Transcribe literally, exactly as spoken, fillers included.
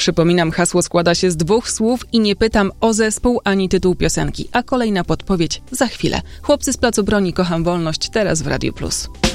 Przypominam, hasło składa się z dwóch słów i nie pytam o zespół ani tytuł piosenki, a kolejna podpowiedź za chwilę. Chłopcy z Placu Broni, Kocham Wolność, teraz w Radiu Plus.